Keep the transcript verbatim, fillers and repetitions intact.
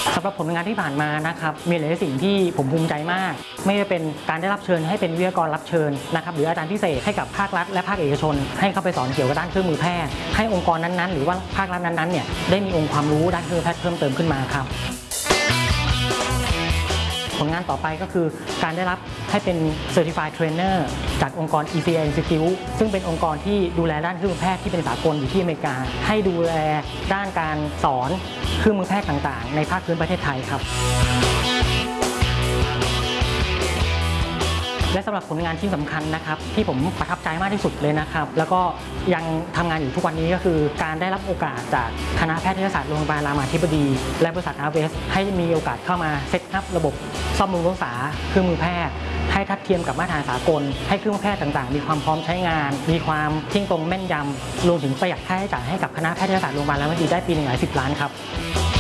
สำหรับผลงานที่ผ่านมานะครับมีหลายสิ่งที่ผมภูมิใจมากไม่ว่าเป็นการได้รับเชิญให้เป็นวิทยากรรับเชิญนะครับหรืออาจารย์พิเศษให้กับภาครัฐและภาคเอกชนให้เข้าไปสอนเกี่ยวกับด้านเครื่องมือแพทย์ให้องค์กรนั้นๆหรือว่าภาครัฐนั้นๆเนี่ยได้มีองค์ความรู้ด้านเครื่องมือแพทย์เพิ่มเติมขึ้นมาครับผลงานต่อไปก็คือการได้รับให้เป็น Certified Trainer จากองค์กร อี ซี ไอ Institute ซึ่งเป็นองค์กรที่ดูแลด้านเครื่องมือแพทย์ที่เป็นสากลอยู่ที่อเมริกาให้ดูแลด้านการสอนเครื่องมือแพทย์ต่างๆในภาคพื้นประเทศไทยครับและสำหรับผลงานที่สำคัญนะครับที่ผมประทับใจมากที่สุดเลยนะครับแล้วก็ยังทำงานอยู่ทุกวันนี้ก็คือการได้รับโอกาสจากคณะแพทยศาสตร์โรงพยาบาลรามาธิบดีและบริษัทอาร์เวสให้มีโอกาสเข้ามาเซตอัพระบบซ่อมบำรุงรักษาเครื่องมือแพทย์ให้ทัดเทียมกับมาตรฐานสากลให้เครื่องมือแพทย์ต่างๆมีความพร้อมใช้งานมีความเที่ยงตรงแม่นยำรวมถึงประหยัดค่าใช้จ่ายให้กับคณะแพทยศาสตร์โรงพยาบาลรามาธิบดีได้ปีหนึ่งหลายสิบล้านครับ